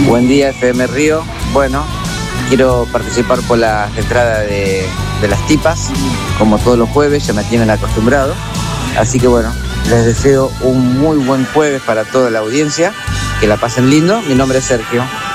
Buen día, FM Río. Bueno, quiero participar por la entrada de las tipas, como todos los jueves, ya me tienen acostumbrado. Así que bueno, les deseo un muy buen jueves para toda la audiencia, que la pasen lindo. Mi nombre es Sergio.